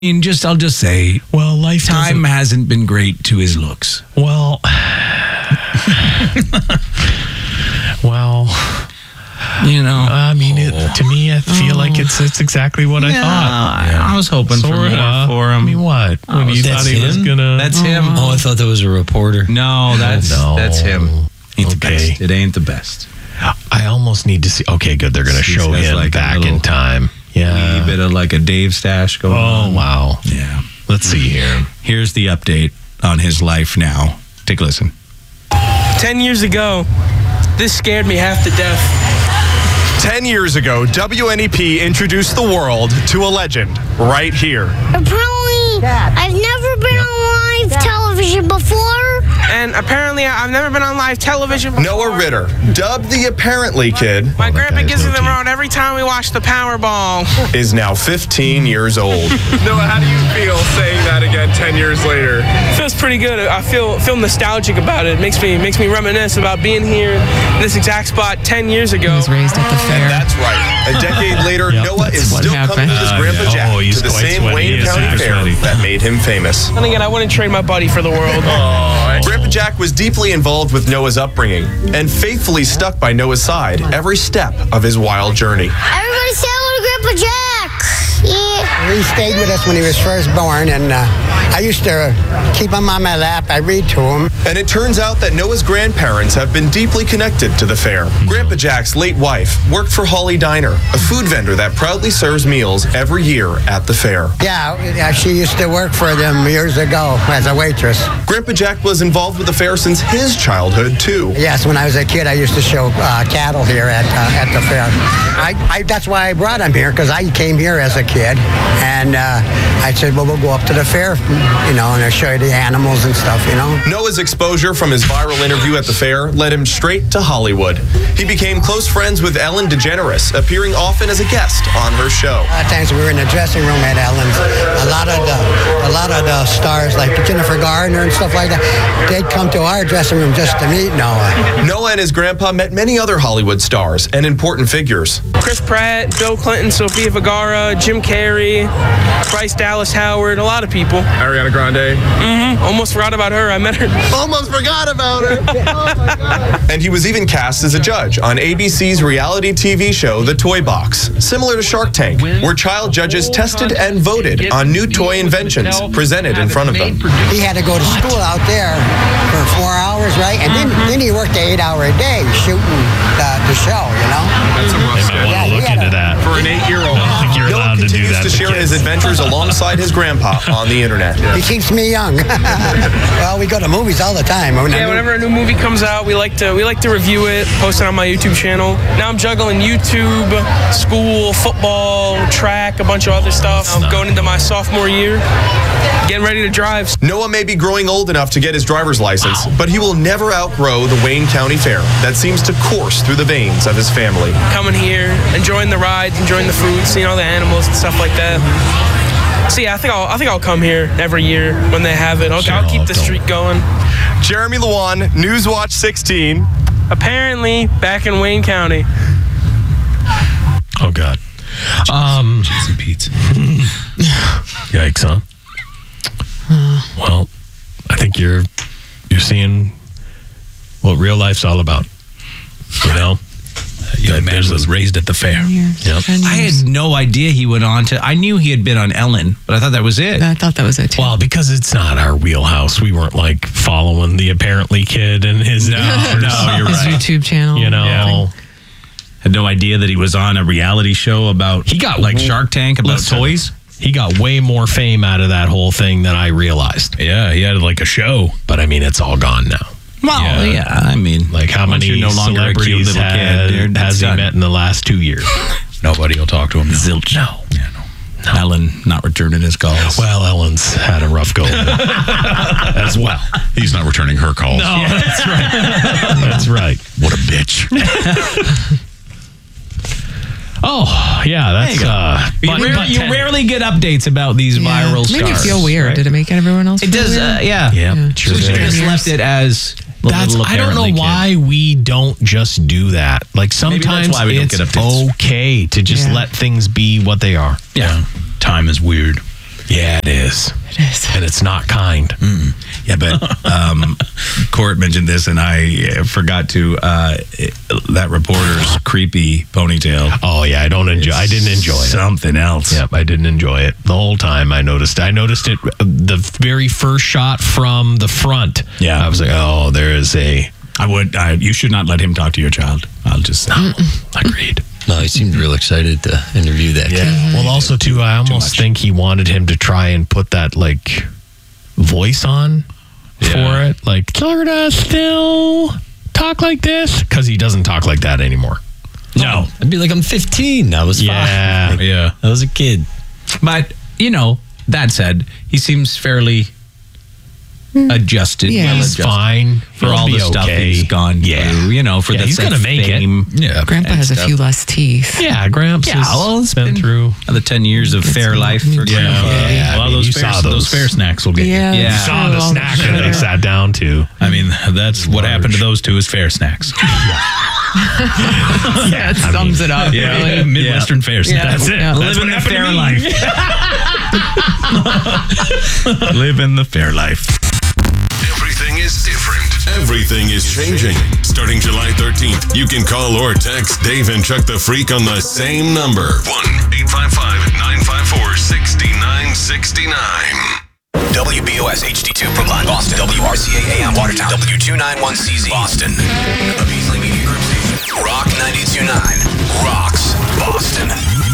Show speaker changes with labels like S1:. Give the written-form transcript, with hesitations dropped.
S1: I'll just say,
S2: well,
S1: time hasn't been great to his looks.
S2: Well, I mean, to me, I feel like it's exactly what I thought.
S1: I was hoping for more for him.
S2: I mean, what? When you thought he was gonna?
S1: That's him.
S3: Oh, I thought that was a reporter.
S1: No, that's him. Ain't the best. It ain't the best.
S2: I almost need to see. Okay, good. They're gonna show him back in time. Yeah,
S1: a bit of like a Dave stash going on.
S2: Oh wow.
S1: Yeah.
S2: Let's see here.
S1: Here's the update on his life now. Take a listen.
S4: 10 years ago, this scared me half to death.
S5: 10 years ago, WNEP introduced the world to a legend right here.
S6: Apparently, I've never been on live television before.
S4: And apparently, I've never been on live television before.
S5: Noah Ritter, dubbed the Apparently Kid.
S4: My grandpa gives me the remote every time we watch the Powerball.
S5: Is now 15 years old.
S7: Noah, how do you feel saying that again 10 years later?
S4: It feels pretty good. I feel nostalgic about it. It makes me reminisce about being here in this exact spot 10 years ago.
S8: He was raised at the fair.
S5: And that's right. A decade later, Noah is still coming with his Grandpa Jack to the same Wayne County Fair that made him famous.
S4: And again, I wouldn't trade my buddy for the world.
S5: Grandpa Jack was deeply involved with Noah's upbringing and faithfully stuck by Noah's side every step of his wild journey.
S6: Everybody say hello to Grandpa Jack. Yeah.
S9: He stayed with us when he was first born, and I used to keep him on my lap. I read to him.
S5: And it turns out that Noah's grandparents have been deeply connected to the fair. Grandpa Jack's late wife worked for Holly Diner, a food vendor that proudly serves meals every year at the fair.
S9: Yeah, she used to work for them years ago as a waitress.
S5: Grandpa Jack was involved with the fair since his childhood, too.
S9: Yes, when I was a kid, I used to show cattle here at the fair. That's why I brought him here, because I came here as a kid, and I said, well, we'll go up to the fair, and I'll show you the animals and stuff,
S5: Noah's exposure from his viral interview at the fair led him straight to Hollywood. He became close friends with Ellen DeGeneres, appearing often as a guest on her show.
S9: A lot of times we were in the dressing room at Ellen's. A lot of the stars, like Jennifer Garner and stuff like that, they'd come to our dressing room just to meet Noah.
S5: Noah and his grandpa met many other Hollywood stars and important figures.
S4: Chris Pratt, Bill Clinton, Sofia Vergara, Jim Carrey, Bryce Dallas Howard, a lot of people.
S7: Ariana Grande.
S4: Almost forgot about her. I met her.
S5: Almost forgot about her. Oh my God. And he was even cast as a judge on ABC's reality TV show, The Toy Box, similar to Shark Tank, where child judges tested and voted on new toy inventions presented in front of them.
S9: He had to go to school out there for 4 hours, right? And then he worked an 8-hour day shooting the show,
S7: That's a rough schedule.
S2: I want to look into that.
S7: For an 8-year-old.
S2: I don't think you're
S5: Noah
S2: allowed to do
S5: continues
S2: that
S5: to share his adventures alongside his grandpa on the internet.
S9: He keeps me young. Well, we go to movies all the time.
S4: Yeah, whenever a new movie comes out, we like to review it, post it on my YouTube channel. Now I'm juggling YouTube, school, football, track, a bunch of other stuff. I'm going into my sophomore year, getting ready to drive.
S5: Noah may be growing old enough to get his driver's license, but he will never outgrow the Wayne County Fair that seems to course through the veins of his family.
S4: Coming here, enjoying the rides, enjoying the food, seeing all the animals and stuff like that. So yeah, I think I'll come here every year when they have it. I'll keep the streak going.
S5: Jeremy Lewan, Newswatch 16.
S4: Apparently, back in Wayne County.
S2: Oh God.
S1: Cheese and pizza.
S2: Yikes, huh? Well, I think you're seeing what real life's all about.
S1: Young man was raised at the fair.
S2: Yep.
S1: I had no idea he went on to. I knew he had been on Ellen, but I thought that was it.
S8: I thought that was it too.
S2: Well, because it's not our wheelhouse. We weren't like following the Apparently Kid and his
S1: No, you're
S8: his
S1: right.
S8: YouTube channel.
S1: Had no idea that he was on a reality show about.
S2: He got
S1: like Shark Tank about toys.
S2: He got way more fame out of that whole thing than I realized.
S1: Yeah, he had like a show.
S2: But I mean, it's all gone now.
S1: Well, yeah, I mean,
S2: like how many
S1: no longer
S2: celebrities
S1: a cute little kid,
S2: has he met in the last 2 years?
S1: Nobody will talk to him. Zilch. No. Yeah, no. Ellen not returning his calls.
S2: Well, Ellen's had a rough go as well.
S10: He's not returning her calls.
S2: No, that's right. That's right.
S10: What a bitch.
S2: Oh, yeah, that's...
S1: you rarely get updates about these viral stars.
S8: It made me feel weird.
S1: Right?
S8: Did it make everyone else
S1: It
S8: feel
S1: does,
S8: weird?
S2: Yeah.
S1: Sure. We should have just left it as...
S2: I don't know why we don't just do that. Like sometimes
S1: why we don't
S2: it's
S1: get updates.
S2: okay to just let things be what they are.
S1: Yeah. Time is weird.
S2: Yeah, it is.
S8: It is.
S2: And it's not kind.
S1: Yeah, but Court mentioned this, and I forgot to. That reporter's creepy ponytail.
S2: Oh yeah, I didn't enjoy it.
S1: Something else.
S2: Yep, I didn't enjoy it the whole time. I noticed it the very first shot from the front.
S1: Yeah,
S2: I was like, oh, there is a.
S1: You should not let him talk to your child. I'll just say.
S2: Agreed.
S3: No, he seemed real excited to interview that kid.
S2: Well, also too, I almost think he wanted him to try and put that like voice on for it, like Florida still talk like this, because he doesn't talk like that anymore.
S1: No,
S3: I'd be like, I'm 15. I was 5.
S2: Yeah.
S3: I was a kid.
S1: but that said, he seems fairly adjusted.
S8: Yeah.
S1: well
S2: He's
S1: adjusted
S2: fine
S1: for all the stuff he's gone through. For the
S2: he's gonna make
S1: fame. Yeah,
S8: Grandpa has a few less teeth.
S2: Yeah, Gramps has been through
S1: the 10 years of fair life for Grandpa.
S2: Yeah,
S1: Well, those fair snacks will get you.
S8: Yeah.
S2: You saw the snack that they sat down to.
S1: I mean, that's what happened to those two is fair snacks.
S8: That sums it up.
S1: Yeah,
S8: Really.
S1: Midwestern fair snacks.
S2: That's it.
S8: Yeah.
S1: That's
S2: Living
S1: what
S2: the
S1: happened
S2: fair
S1: to me.
S2: life.
S1: Living the fair life.
S11: Everything is different. Everything is changing. Starting July 13th, you can call or text Dave and Chuck the Freak on the same number. 1-855-954-6969.
S12: WBOS HD2 Brookline, Boston. WRCA AM Watertown. W291CZ Boston. A Beasley Media Group station. Rock 92.9 rocks Boston.